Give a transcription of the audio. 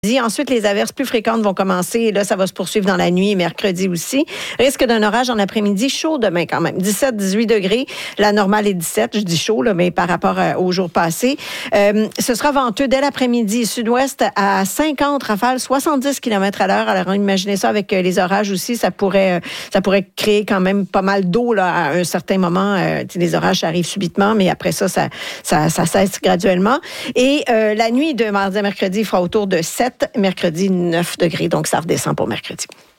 Ensuite, les averses plus fréquentes vont commencer. Et là, ça va se poursuivre dans la nuit et mercredi aussi. Risque d'un orage en après-midi. Chaud demain quand même. 17-18 degrés. La normale est 17. Je dis chaud, là, mais par rapport aux jours passés. Ce sera venteux dès l'après-midi. Sud-ouest à 50 rafales, 70 km à l'heure. Alors, imaginez ça avec les orages aussi. Ça pourrait créer quand même pas mal d'eau là, à un certain moment. Les orages arrivent subitement, mais après ça cesse graduellement. Et la nuit de mardi à mercredi, il fera autour de 7. Mercredi, 9 degrés. Donc, ça redescend pour mercredi.